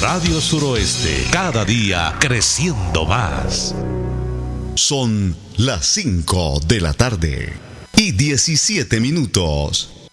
Radio Suroeste, cada día creciendo más. Son las 5 de la tarde y 17 minutos.